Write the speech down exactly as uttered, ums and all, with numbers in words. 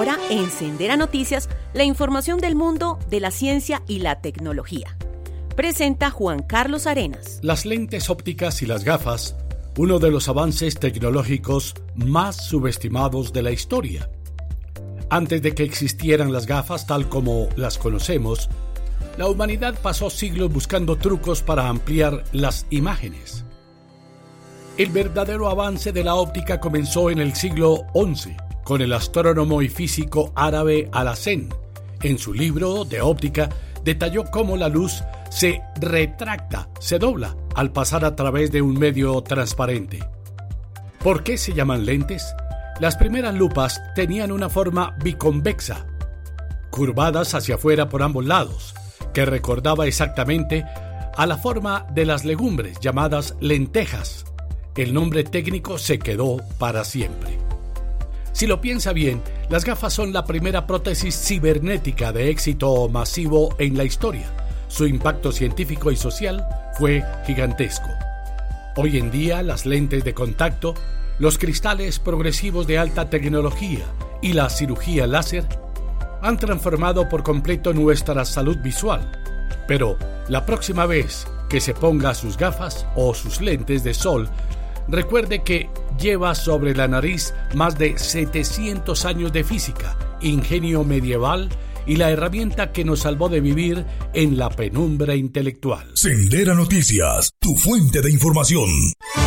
ahora en Sendera Noticias, la información del mundo de la ciencia y la tecnología. Presenta Juan Carlos Arenas. Las lentes ópticas y las gafas, uno de los avances tecnológicos más subestimados de la historia. Antes de que existieran las gafas tal como las conocemos, la humanidad pasó siglos buscando trucos para ampliar las imágenes. El verdadero avance de la óptica comenzó en el siglo once, con el astrónomo y físico árabe Alhazen. En su libro de óptica detalló cómo la luz se retracta, se dobla, al pasar a través de un medio transparente. ¿Por qué se llaman lentes? Las primeras lupas tenían una forma biconvexa, curvadas hacia afuera por ambos lados, que recordaba exactamente a la forma de las legumbres llamadas lentejas. El nombre técnico se quedó para siempre. Si lo piensa bien, las gafas son la primera prótesis cibernética de éxito masivo en la historia. Su impacto científico y social fue gigantesco. Hoy en día, las lentes de contacto, los cristales progresivos de alta tecnología y la cirugía láser han transformado por completo nuestra salud visual. Pero la próxima vez que se ponga sus gafas o sus lentes de sol, recuerde que lleva sobre la nariz más de setecientos años de física, ingenio medieval y la herramienta que nos salvó de vivir en la penumbra intelectual. Sendera Noticias, tu fuente de información.